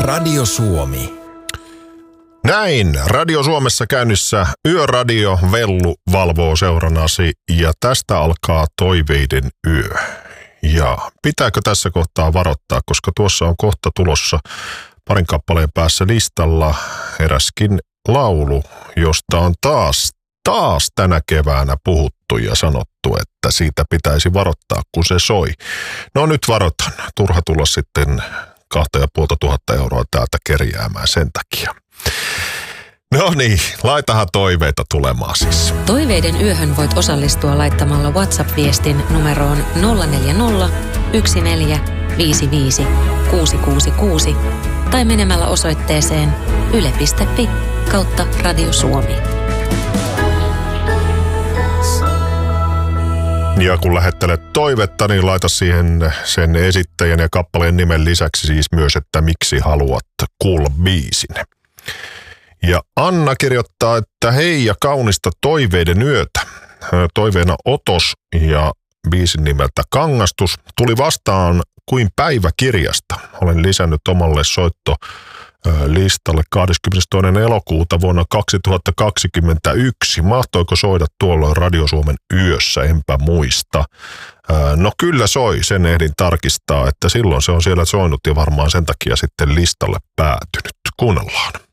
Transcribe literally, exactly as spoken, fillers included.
Radio Suomi. Näin, Radio Suomessa käynnissä Yöradio, Vellu valvoo seuranasi ja tästä alkaa Toiveiden yö. Ja pitääkö tässä kohtaa varoittaa, koska tuossa on kohta tulossa parin kappaleen päässä listalla eräskin laulu, josta on taas, taas tänä keväänä puhuttu ja sanottu, että siitä pitäisi varoittaa, kun se soi. No nyt varoitan, turha tulla sitten kahta ja puolta tuhatta euroa täältä kerjäämään sen takia. No niin, laitahan toiveita tulemaan siis. Toiveiden yöhön voit osallistua laittamalla WhatsApp-viestin numeroon nolla neljä nolla, yksi neljä, viisi viisi, kuusi kuusi kuusi tai menemällä osoitteeseen yle piste fi kautta Radio Suomi. Ja kun lähettelet toivetta, niin laita siihen sen esittäjän ja kappaleen nimen lisäksi siis myös, että miksi haluat kuulla biisin. Ja Anna kirjoittaa, että hei ja kaunista Toiveiden yötä. Toiveena Otos ja biisin nimeltä Kangastus tuli vastaan kuin päiväkirjasta. Olen lisännyt omalle soittolistalle kahdeskymmenestoinen elokuuta vuonna kaksituhattakaksikymmentäyksi. Mahtoiko soida tuolloin Radio Suomen yössä, enpä muista. No kyllä soi, sen ehdin tarkistaa, että silloin se on siellä soinut ja varmaan sen takia sitten listalle päätynyt. Kuunnellaan.